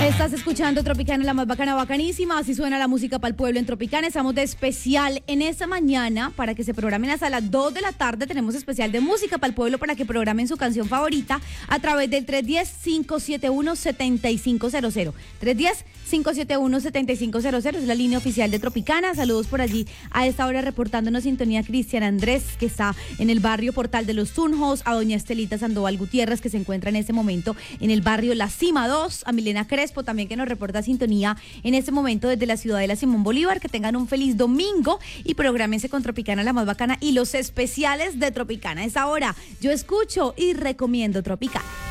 Estás escuchando Tropicana, la más bacana, bacanísima. Así suena la música para el pueblo en Tropicana. Estamos de especial en esta mañana para que se programen hasta las 2 de la tarde. Tenemos especial de música para el pueblo para que programen su canción favorita a través del 310-571-7500. 310-571-7500 es la línea oficial de Tropicana. Saludos por allí a esta hora reportándonos sintonía Cristian Andrés, que está en el barrio Portal de los Tunjos, a doña Estelita Sandoval Gutiérrez, que se encuentra en este momento en el barrio La Cima 2, a Milena Crespo también, que nos reporta sintonía en este momento desde la Ciudadela Simón Bolívar. Que tengan un feliz domingo y prográmense con Tropicana, la más bacana, y los especiales de Tropicana. Es ahora, yo escucho y recomiendo Tropicana.